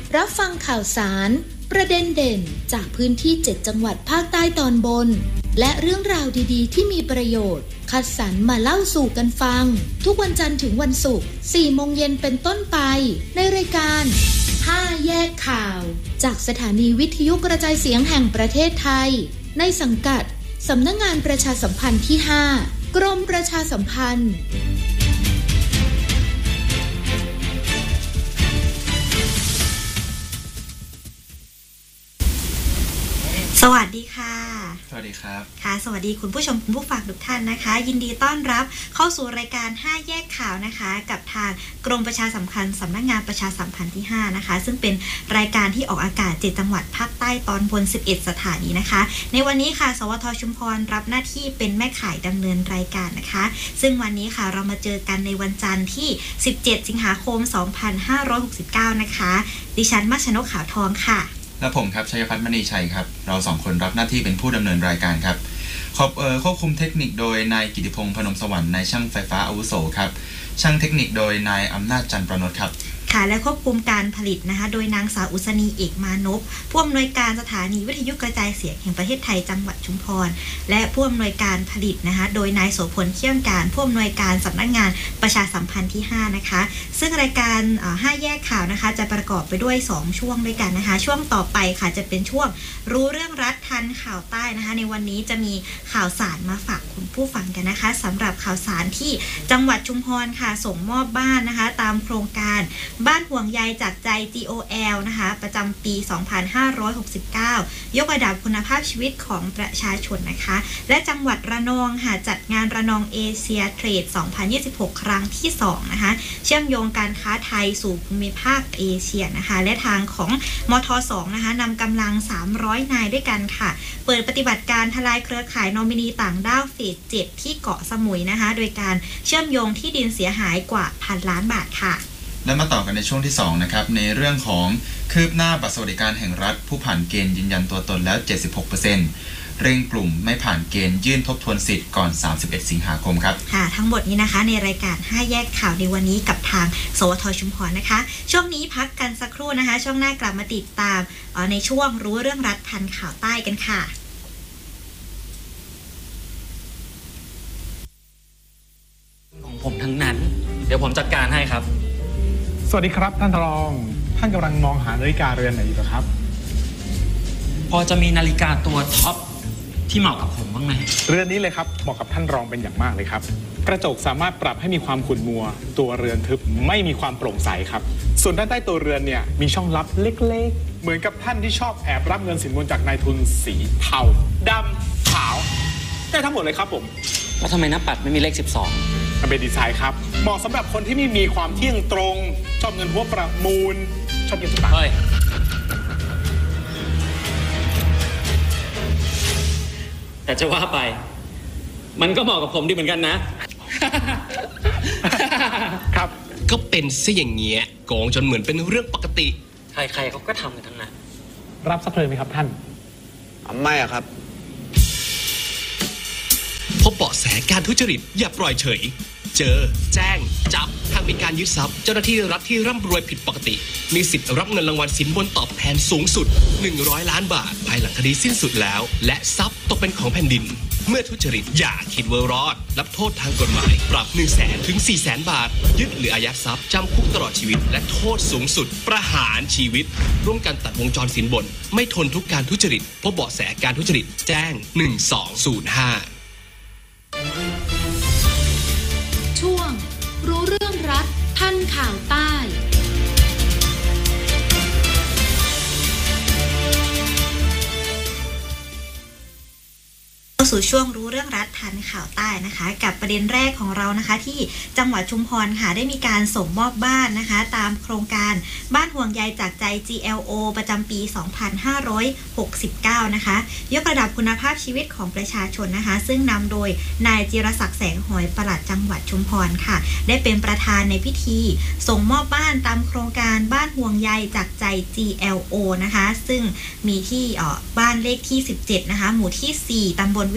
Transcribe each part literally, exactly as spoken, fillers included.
รับฟังข่าวสารประเด็นเด่นจากพื้นที่เจ็ดจังหวัดภาคใต้ตอนบนและเรื่องราวดีๆที่มีประโยชน์คัดสรรมาเล่าสู่กันฟังทุกวันจันทร์ถึงวันศุกร์ สี่โมงเย็นเป็นต้นไปในรายการห้าแยกข่าวจากสถานีวิทยุกระจายเสียงแห่งประเทศไทยในสังกัดสำนักงานประชาสัมพันธ์ที่ห้ากรมประชาสัมพันธ์สวัสดีค่ะสวัสดีครับค่ะสวัสดีคุณผู้ชมคุณผู้ฟังทุกท่านนะคะยินดีต้อนรับเข้าสู่รายการห้าแยกข่าวนะคะกับทางกรมประชาสัมพันธ์สำนักงานประชาสัมพันธ์ที่ห้านะคะซึ่งเป็นรายการที่ออกอากาศเจ็ดจังหวัดภาคใต้ตอนบนสิบเอ็ดสถานีนะคะในวันนี้ค่ะสวทชุมพรรับหน้าที่เป็นแม่ข่ายดำเนินรายการนะคะซึ่งวันนี้ค่ะเรามาเจอกันในวันจันทร์ที่สิบเจ็ดสิงหาคมสองพันห้าร้อยหกสิบเก้านะคะดิฉันมัชนกขาวทองค่ะและผมครับชัยพัฒน์มณีชัยครับเราสองคนรับหน้าที่เป็นผู้ดำเนินรายการครับขอบเอ่อควบคุมเทคนิคโดยนายกิติพงษ์พนมสวรรค์นายช่างไฟฟ้าอาวุโสครับช่างเทคนิคโดยนายอำนาจจันทร์ประนดครับค่ะและควบคุมการผลิตนะคะโดยนางสาวอุศนีเอกมานพผู้อำนวยการสถานีวิทยุกระจายเสียงแห่งประเทศไทยจังหวัดชุมพรและผู้อำนวยการผลิตนะคะโดยนายโสพลเขี้ยมการผู้อำนวยการสำนักงานประชาสัมพันธ์ที่ห้านะคะซึ่งรายการห้าแยกข่าวนะคะจะประกอบไปด้วยสองช่วงด้วยกันนะคะช่วงต่อไปค่ะจะเป็นช่วงรู้เรื่องรัฐทันข่าวใต้นะคะในวันนี้จะมีข่าวสารมาฝากคุณผู้ฟังกันนะคะสำหรับข่าวสารที่จังหวัดชุมพรค่ะส่งมอบบ้านนะคะตามโครงการบ้านห่วงใยจากใจ จี โอ แอล นะคะประจำปีสองพันห้าร้อยหกสิบเก้ายกระดับคุณภาพชีวิตของประชาชนนะคะและจังหวัดระนองค่ะจัดงานระนองเอเชียเทรดสองพันยี่สิบหกครั้งที่สองนะคะเชื่อมโยงการค้าไทยสู่ภูมิภาคเอเชียนะคะและทางของมทสองนะคะนำกำลังสามร้อยนายด้วยกันค่ะเปิดปฏิบัติการทลายเครือข่ายนอมินีต่างด้าวเฟสเจ็ดที่เกาะสมุยนะคะโดยการเชื่อมโยงที่ดินเสียหายกว่าพันล้านบาทค่ะและมาต่อกันในช่วงที่สองนะครับในเรื่องของคืบหน้าบัตรสวัสดิการแห่งรัฐผู้ผ่านเกณฑ์ยืนยันตัวตนแล้ว เจ็ดสิบหกเปอร์เซ็นต์ เร่งกลุ่มไม่ผ่านเกณฑ์ยื่นทบทวนสิทธิ์ก่อนสามสิบเอ็ดสิงหาคมครับค่ะทั้งหมดนี้นะคะในรายการห้าแยกข่าวในวันนี้กับทางสวทชุมพรนะคะช่วงนี้พักกันสักครู่นะคะช่วงหน้ากลับมาติดตามในช่วงรู้เรื่องรัฐทันข่าวใต้กันค่ะของผมทั้งนั้นเดี๋ยวผมจัดการให้ครับสวัสดีครับท่านรองท่านกำลังมองหานาฬิกาเรือนไหนอยู่ครับพอจะมีนาฬิกาตัวท็อปที่เหมาะกับผมบ้างไหมเรือนนี้เลยครับเหมาะกับท่านรองเป็นอย่างมากเลยครับกระจกสามารถปรับให้มีความขุ่นมัวตัวเรือนทึบไม่มีความโปร่งใสครับส่วนด้านใต้ตัวเรือนเนี่ยมีช่องลับเล็กๆเหมือนกับท่านที่ชอบแอบรับเงินสินบนจากนายทุนสีเทาดำขาวได้ทั้งหมดเลยครับผมแล้วทำไมหน้าปัดไม่มีเลขสิบสองมันเป็นดีไซน์ครับเหมาะสำหรับคนที่ไม่มีความเที่ยงตรงชอบเงินหัวประมูลชอบเงินสตางค์เฮ้ยแต่จะว่าไปมันก็เหมาะกับผมดีเหมือนกันนะครับก็เป็นซะอย่างเงี้ยโกงจนเหมือนเป็นเรื่องปกติใครๆเขาก็ทำกันทั้งนั้นรับสักเพลินไหมครับท่านไม่อะครับพบเบาะแสการทุจริตอย่าปล่อยเฉยเจอแจ้งจับหากมีการยึดทรัพย์เจ้าหน้าที่รัฐที่ร่ำรวยผิดปกติมีสิทธิ์รับเงินรางวัลสินบนตอบแทนสูงสุดหนึ่งร้อยล้านบาทภายหลังคดีสิ้นสุดแล้วและทรัพย์ตกเป็นของแผ่นดินเมื่อทุจริตอย่าคิดว่ารอดรับโทษทางกฎหมายปรับ หนึ่งแสน ถึง สี่แสน บาทยึดหรืออายัดทรัพย์จำคุกตลอดชีวิตและโทษสูงสุดประหารชีวิตร่วมกันตัดวงจรสินบนไม่ทนทุกการทุจริตพบเบาะแสการทุจริตแจ้งหนึ่งสองศูนย์ห้าช่วงรู้เรื่องรัฐทันข่าวใต้สู่ช่วงรู้เรื่องรัฐทันข่าวใต้นะคะกับประเด็นแรกของเรานะคะที่จังหวัดชุมพรค่ะได้มีการส่งมอบบ้านนะคะตามโครงการบ้านห่วงใยจากใจ จี แอล โอ ประจำปีสองพันห้าร้อยหกสิบเก้านะคะยกระดับคุณภาพชีวิตของประชาชนนะคะซึ่งนำโดยนายจิรศักดิ์แสงหอยปลัดจังหวัดชุมพรค่ะได้เป็นประธานในพิธีส่งมอบบ้านตามโครงการบ้านห่วงใยจากใจ จี แอล โอ นะคะซึ่งมีที่เอ่อบ้านเลขที่สิบเจ็ดนะคะหมู่ที่สี่ตำบลวิ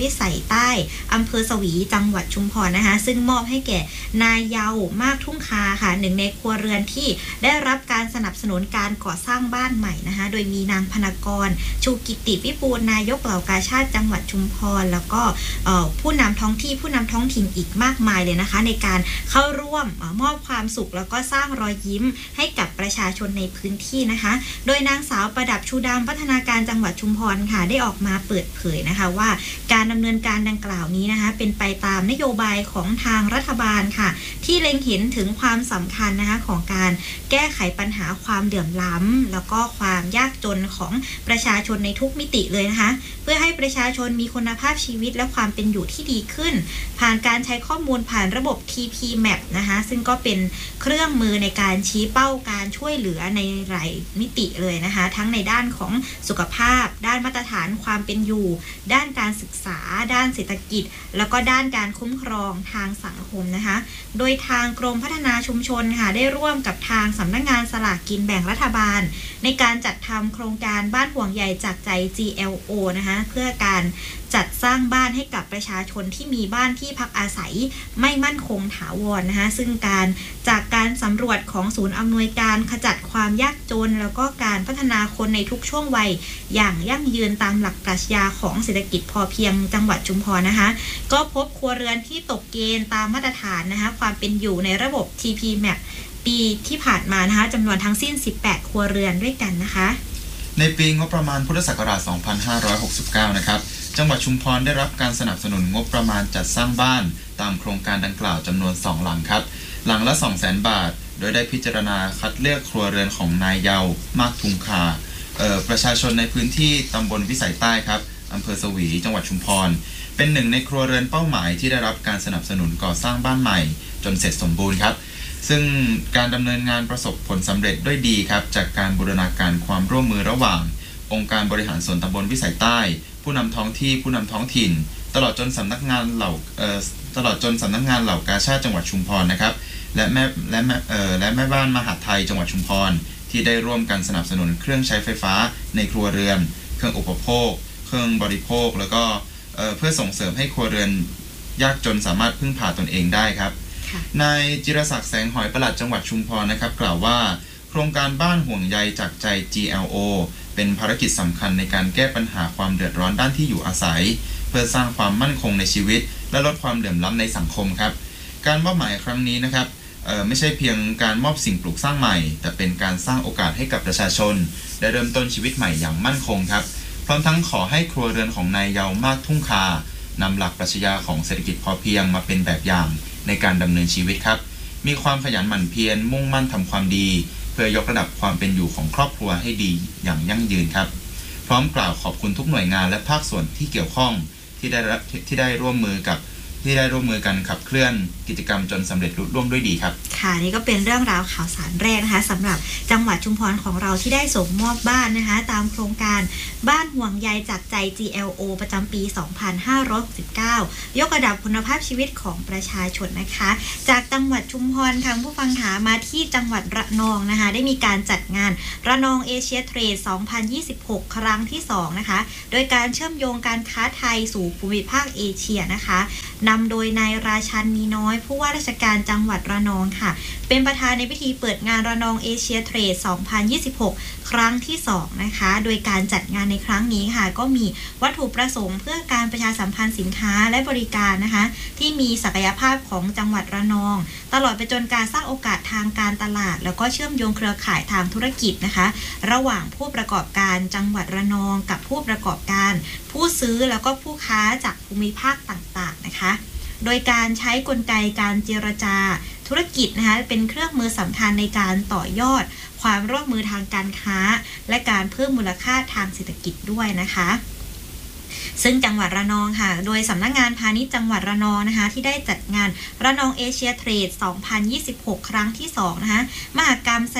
วิสัยใต้อำเภอสวีจังหวัดชุมพรนะคะซึ่งมอบให้แก่นายเยาวมากทุ่งคาค่ะหนึ่งในครัวเรือนที่ได้รับการสนับสนุนการก่อสร้างบ้านใหม่นะคะโดยมีนางพนากรชูกิติวิบูลย์นายกเหล่ากาชาดจังหวัดชุมพรแล้วก็ผู้นำท้องที่ผู้นำท้องถิ่นอีกมากมายเลยนะคะในการเข้าร่วมมอบความสุขแล้วก็สร้างรอยยิ้มให้กับประชาชนในพื้นที่นะคะโดยนางสาวประดับชูดำพัฒนาการจังหวัดชุมพรค่ะได้ออกมาเปิดเผยนะคะว่าการดำเนินการดังกล่าวนี้นะคะเป็นไปตามนโยบายของทางรัฐบาลค่ะที่เล็งเห็นถึงความสำคัญนะคะของการแก้ไขปัญหาความเหลื่อมล้ำแล้วก็ความยากจนของประชาชนในทุกมิติเลยนะคะเพื่อให้ประชาชนมีคุณภาพชีวิตและความเป็นอยู่ที่ดีขึ้นผ่านการใช้ข้อมูลผ่านระบบ ที พี แมป นะคะซึ่งก็เป็นเครื่องมือในการชี้เป้าการช่วยเหลือในหลายมิติเลยนะคะทั้งในด้านของสุขภาพด้านมาตรฐานความเป็นอยู่ด้านการศึกษาด้านเศรษฐกิจแล้วก็ด้านการคุ้มครองทางสังคมนะคะโดยทางกรมพัฒนาชุมชนค่ะได้ร่วมกับทางสำนักงานสลากกินแบ่งรัฐบาลในการจัดทำโครงการบ้านห่วงใยจากใจ จี แอล โอ นะคะเพื่อการจัดสร้างบ้านให้กับประชาชนที่มีบ้านที่พักอาศัยไม่มั่นคงถาวรนะคะซึ่งการจากการสำรวจของศูนย์อำนวยการขจัดความยากจนแล้วก็การพัฒนาคนในทุกช่วงวัยอย่างยั่งยืนตามหลักปรัชญาของเศรษฐกิจพอเพียงจังหวัดชุมพรนะคะก็พบครัวเรือนที่ตกเกณฑ์ตามมาตรฐานนะคะความเป็นอยู่ในระบบ ที พี แมป ปีที่ผ่านมานะคะจำนวนทั้งสิ้นสิบแปดครัวเรือนด้วยกันนะคะในปีงบประมาณพุทธศักราช สองพันห้าร้อยหกสิบเก้า นะครับจังหวัดชุมพรได้รับการสนับสนุนงบประมาณจัดสร้างบ้านตามโครงการดังกล่าวจำนวนสองหลังครับหลังละ สองแสน บาทโดยได้พิจารณาคัดเลือกครัวเรือนของนายเยาวมากทุ่งคาเอ่อประชาชนในพื้นที่ตำบลวิสัยใต้ครับอำเภอสวีจังหวัดชุมพรเป็นหนึ่งในครัวเรือนเป้าหมายที่ได้รับการสนับสนุนก่อสร้างบ้านใหม่จนเสร็จสมบูรณ์ครับซึ่งการดำเนินงานประสบผลสำเร็จด้วยดีครับจากการบูรณาการความร่วมมือระหว่างองค์การบริหารส่วนตำบลวิสัยใต้ผู้นำท้องที่ผู้นำท้องถิ่นตลอดจนสำนักงานเหล่าเอ่อตลอดจนสำนักงานเหล่ากาชาดจังหวัดชุมพรนะครับและแม่และแม่เอ่อและแม่บ้านมหาดไทยจังหวัดชุมพรที่ได้ร่วมกันสนับสนุนเครื่องใช้ไฟฟ้าในครัวเรือนเครื่องอุปโภคเครื่องบริโภคแล้วก็เอ่อเพื่อส่งเสริมให้ครัวเรือนยากจนสามารถพึ่งพาตนเองได้ครับนายจิรศักดิ์แสงหอยปลัดจังหวัดชุมพรนะครับกล่าวว่าโครงการบ้านห่วงใยจากใจ จี แอล โอ เป็นภารกิจสำคัญในการแก้ปัญหาความเดือดร้อนด้านที่อยู่อาศัยเพื่อสร้างความมั่นคงในชีวิตและลดความเหลื่อมล้ำในสังคมครับการมอบหมายครั้งนี้นะครับเอ่อไม่ใช่เพียงการมอบสิ่งปลูกสร้างใหม่แต่เป็นการสร้างโอกาสให้กับประชาชนได้เริ่มต้นชีวิตใหม่อย่างมั่นคงครับพร้อมทั้งขอให้ครัวเรือนของนายเยาวมากทุ่งคานำหลักปรัชญาของเศรษฐกิจพอเพียงมาเป็นแบบอย่างในการดำเนินชีวิตครับมีความขยันหมั่นเพียรมุ่งมั่นทำความดีเพื่อยกระดับความเป็นอยู่ของครอบครัวให้ดีอย่างยั่งยืนครับพร้อมกล่าวขอบคุณทุกหน่วยงานและภาคส่วนที่เกี่ยวข้องที่ได้รับที่ได้ร่วมมือกับที่ได้ร่วมมือกันขับเคลื่อนกิจกรรมจนสำเร็จลุล่วงด้วยดีครับค่ะนี่ก็เป็นเรื่องราวข่าวสารแรกนะคะสำหรับจังหวัดชุมพรของเราที่ได้ส่งมอบบ้านนะคะตามโครงการบ้านห่วงใยจากใจ จี แอล โอ ประจำปี สองพันห้าร้อยหกสิบเก้ายกระดับคุณภาพชีวิตของประชาชนนะคะจากจังหวัดชุมพรทางผู้ฟังหามาที่จังหวัดระนองนะคะได้มีการจัดงานระนองเอเชียเทรด สองพันยี่สิบหก ครั้งที่สองนะคะโดยการเชื่อมโยงการค้าไทยสู่ภูมิภาคเอเชียนะคะนำโดยนายราชันมีน้อยผู้ว่าราชการจังหวัดระนองค่ะเป็นประธานในพิธีเปิดงานระนองเอเชียเทรด สองพันยี่สิบหก ครั้งที่สองนะคะโดยการจัดงานในครั้งนี้ค่ะก็มีวัตถุประสงค์เพื่อการประชาสัมพันธ์สินค้าและบริการนะคะที่มีศักยภาพของจังหวัดระนองตลอดไปจนการสร้างโอกาสทางการตลาดแล้วก็เชื่อมโยงเครือข่ายทางธุรกิจนะคะระหว่างผู้ประกอบการจังหวัดระนองกับผู้ประกอบการผู้ซื้อแล้วก็ผู้ค้าจากภูมิภาคต่างๆนะคะโดยการใช้กลไกการเจรจาธุรกิจนะคะเป็นเครื่องมือสำคัญในการต่อยอดความร่วมมือทางการค้าและการเพิ่มมูลค่าทางเศรษฐกิจด้วยนะคะซึ่งจังหวัดระนองค่ะโดยสำนักงานพาณิชย์จังหวัดระนองนะคะที่ได้จัดงานระนองเอเชียเทรด สองพันยี่สิบหก ครั้งที่สองนะคะมหกรรมแส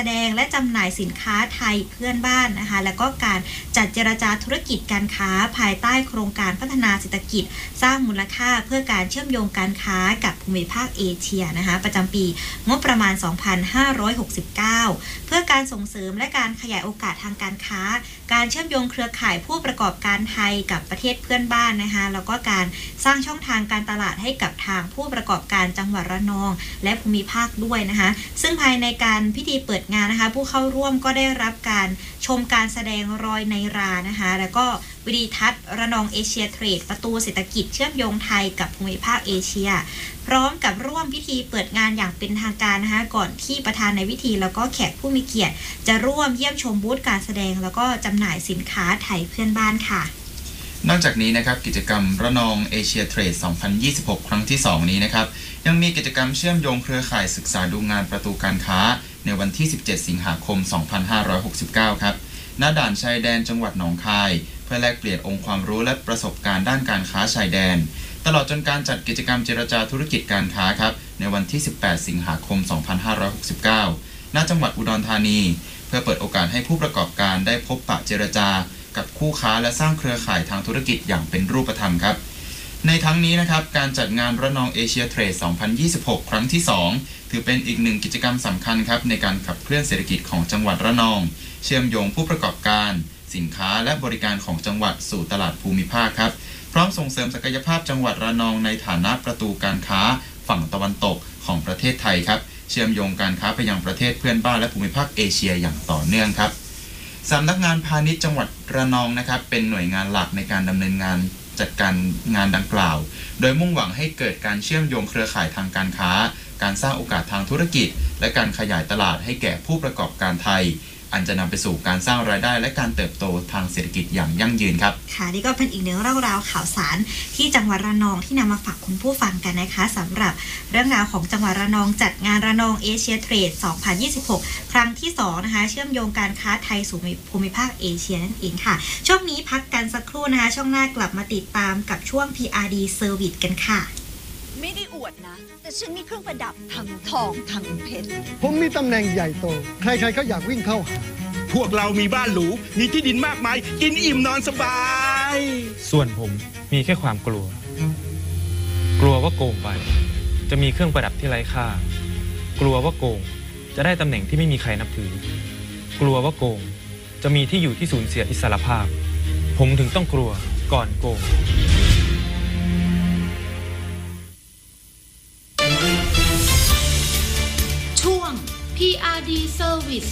ดงและจำหน่ายสินค้าไทยเพื่อนบ้านนะคะแล้วก็การจัดเจรจาธุรกิจการค้าภายใต้โครงการพัฒนาเศรษฐกิจสร้างมูลค่าเพื่อการเชื่อมโยงการค้ากับภูมิภาคเอเชียนะคะประจำปีงบประมาณ สองพันห้าร้อยหกสิบเก้า เพื่อการส่งเสริมและการขยายโอกาสทางการค้าการเชื่อมโยงเครือข่ายผู้ประกอบการไทยกับประเทศเพื่อนบ้านนะคะแล้วก็การสร้างช่องทางการตลาดให้กับทางผู้ประกอบการจังหวัดระนองและภูมิภาคด้วยนะคะซึ่งภายในการพิธีเปิดงานนะคะผู้เข้าร่วมก็ได้รับการชมการแสดงรอยในรานะคะแล้วก็วิดีทัศน์ระนองเอเชียเทรดประตูเศรษฐกิจเชื่อมโยงไทยกับภูมิภาคเอเชียพร้อมกับร่วมพิธีเปิดงานอย่างเป็นทางการนะคะก่อนที่ประธานในพิธีแล้วก็แขกผู้มีเกียรติจะร่วมเยี่ยมชมบูธการแสดงแล้วก็จำหน่ายสินค้าไทยเพื่อนบ้านค่ะนอกจากนี้นะครับกิจกรรมระนองเอเชียเทรด สองพันยี่สิบหก ครั้งที่สองนี้นะครับยังมีกิจกรรมเชื่อมโยงเครือข่ายศึกษาดูงานประตูการค้าในวันที่สิบเจ็ดสิงหาคมสองพันห้าร้อยหกสิบเก้าครับณด่านชายแดนจังหวัดหนองคายเพื่อแลกเปลี่ยนองค์ความรู้และประสบการณ์ด้านการค้าชายแดนตลอดจนการจัดกิจกรรมเจรจาธุรกิจการค้าครับในวันที่สิบแปดสิงหาคมสองพันห้าร้อยหกสิบเก้าณจังหวัดอุดรธานีเพื่อเปิดโอกาสให้ผู้ประกอบการได้พบปะเจรจากับคู่ค้าและสร้างเครือข่ายทางธุรกิจอย่างเป็นรูปธรรมครับในทั้งนี้นะครับการจัดงานระนองเอเชียเทรด สองพันยี่สิบหก ครั้งที่สองถือเป็นอีกหนึ่งกิจกรรมสำคัญครับในการขับเคลื่อนเศรษฐกิจของจังหวัดระนองเชื่อมโยงผู้ประกอบการสินค้าและบริการของจังหวัดสู่ตลาดภูมิภาคครับพร้อมส่งเสริมศักยภาพจังหวัดระนองในฐานะประตูการค้าฝั่งตะวันตกของประเทศไทยครับเชื่อมโยงการค้าไปยังประเทศเพื่อนบ้านและภูมิภาคเอเชียอย่างต่อเนื่องครับสำนักงานพาณิชย์จังหวัดระนองนะครับเป็นหน่วยงานหลักในการดำเนินงานจัดการงานดังกล่าวโดยมุ่งหวังให้เกิดการเชื่อมโยงเครือข่ายทางการค้าการสร้างโอกาสทางธุรกิจและการขยายตลาดให้แก่ผู้ประกอบการไทยอันจะนำไปสู่การสร้างรายได้และการเติบโตทางเศรษฐกิจอย่างยั่งยืนครับค่ะนี่ก็เป็นอีกหนึ่งเรื่องราวข่าวสารที่จังหวัดระนองที่นำมาฝากคุณผู้ฟังกันนะคะสำหรับเรื่องราวของจังหวัดระนองจัดงานระนองเอเชียเทรด สองพันยี่สิบหก ครั้งที่สองนะคะเชื่อมโยงการค้าไทยสู่ภูมิภาคเอเชียนั่นเองค่ะช่วงนี้พักกันสักครู่นะคะช่วงหน้ากลับมาติดตามกับช่วง พี อาร์ ดี Service กันค่ะไม่ได้อวดนะแต่ฉันมีเครื่องประดับทั้งทองทั้งเพชรผมมีตำแหน่งใหญ่โตใครๆก็อยากวิ่งเข้าหาพวกเรามีบ้านหรูมีที่ดินมากมายกินอิ่มนอนสบายส่วนผมมีแค่ความกลัวกลัวว่าโกงไปจะมีเครื่องประดับที่ไร้ค่ากลัวว่าโกงจะได้ตำแหน่งที่ไม่มีใครนับถือกลัวว่าโกงจะมีที่อยู่ที่สูญเสียอิสรภาพผมถึงต้องกลัวก่อนโกงช่วง พี อาร์ ดี Service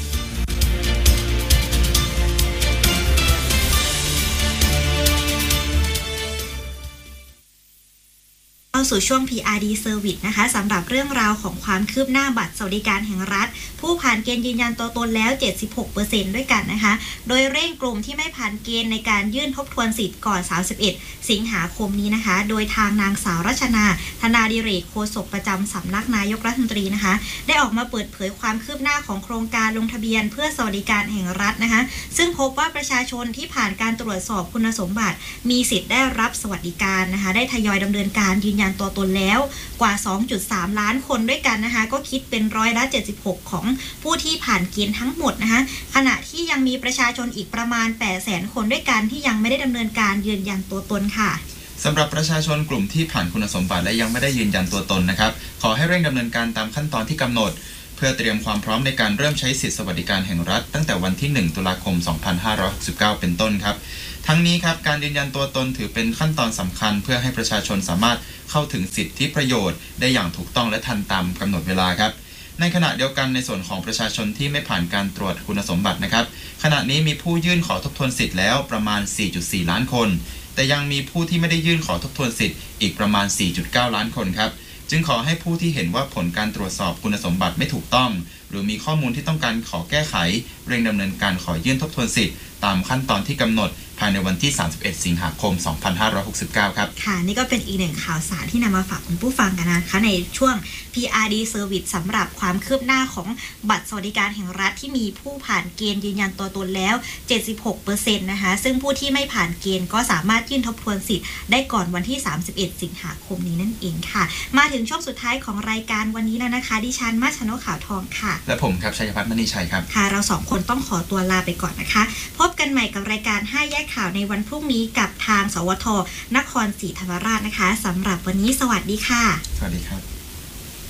เข้าสู่ช่วง พี อาร์ ดี Service นะคะสำหรับเรื่องราวของความคืบหน้าบัตรสวัสดิการแห่งรัฐผู้ผ่านเกณฑ์ยืนยันตัวตนแล้ว เจ็ดสิบหกเปอร์เซ็นต์ ด้วยกันนะคะโดยเร่งกลุ่มที่ไม่ผ่านเกณฑ์ในการยื่นทบทวนสิทธิ์ก่อนสามสิบเอ็ดสิงหาคมนี้นะคะโดยทางนางสาวรัชนาธนาดิเรกโฆษกประจำสำนักนายกรัฐมนตรีนะคะได้ออกมาเปิดเผยความคืบหน้าของโครงการลงทะเบียนเพื่อสวัสดิการแห่งรัฐนะคะซึ่งพบว่าประชาชนที่ผ่านการตรวจสอบคุณสมบัติมีสิทธิ์ได้รับสวัสดิการนะคะได้ทยอยดำเนินการยืนยันตัวตนแล้วกว่า สองจุดสาม ล้านคนด้วยกันนะคะก็คิดเป็นร้อยละเจ็ดสิบหกของผู้ที่ผ่านเกณฑ์ทั้งหมดนะคะขณะที่ยังมีประชาชนอีกประมาณ แปดแสน คนด้วยกันที่ยังไม่ได้ดำเนินการยืนยันตัวตนค่ะสำหรับประชาชนกลุ่มที่ผ่านคุณสมบัติและยังไม่ได้ยืนยันตัวตนนะครับขอให้เร่งดำเนินการตามขั้นตอนที่กำหนดเพื่อเตรียมความพร้อมในการเริ่มใช้สิทธิสวัสดิการแห่งรัฐตั้งแต่วันที่หนึ่งตุลาคมสองพันห้าร้อยหกสิบเก้าเป็นต้นครับทั้งนี้ครับการยืนยันตัวตนถือเป็นขั้นตอนสำคัญเพื่อให้ประชาชนสามารถเข้าถึงสิทธิประโยชน์ได้อย่างถูกต้องและทันตามกำหนดเวลาครับในขณะเดียวกันในส่วนของประชาชนที่ไม่ผ่านการตรวจคุณสมบัตินะครับขณะนี้มีผู้ยื่นขอทบทวนสิทธิ์แล้วประมาณ สี่จุดสี่ ล้านคนแต่ยังมีผู้ที่ไม่ได้ยื่นขอทบทวนสิทธิ์อีกประมาณ สี่จุดเก้า ล้านคนครับจึงขอให้ผู้ที่เห็นว่าผลการตรวจสอบคุณสมบัติไม่ถูกต้องหรือมีข้อมูลที่ต้องการขอแก้ไขเร่งดำเนินการขอยื่นทบทวนสิทธิ์ตามขั้นตอนที่กำหนดภภายในวันที่ สามสิบเอ็ด สิงหาคม สองพันห้าร้อยหกสิบเก้า ครับค่ะนี่ก็เป็นอีกหนึ่งข่าวสารที่นำมาฝากคุณผู้ฟังกันนะคะในช่วง พี อาร์ ดี Service สำหรับความคืบหน้าของบัตรสวัสดิการแห่งรัฐที่มีผู้ผ่านเกณฑ์ยืนยันตัวตนแล้ว เจ็ดสิบหกเปอร์เซ็นต์ นะคะซึ่งผู้ที่ไม่ผ่านเกณฑ์ก็สามารถยื่นทบทวนสิทธิ์ได้ก่อนวันที่ สามสิบเอ็ด สิงหาคมนี้นั่นเองค่ะมาถึงช่วงสุดท้ายของรายการวันนี้แล้วนะคะดิฉันมาชนกขาวทองค่ะและผมครับชัยพัฒน์มณีชัยครับค่ะเราสองคนต้องขอตัวลาไปก่อนนะคะพบกันใหม่กับรายการห้าแยกข่าวในวันพรุ่งนี้กับทางสวทนครศรีธรรมราชนะคะสำหรับวันนี้สวัสดีค่ะสวัสดีครับ